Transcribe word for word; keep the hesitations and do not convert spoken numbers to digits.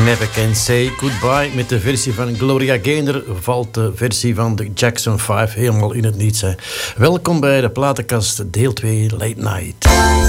Never Can Say Goodbye. Met de versie van Gloria Gaynor valt de versie van de Jackson vijf helemaal in het niets. Hè. Welkom bij de platenkast deel twee Late Night.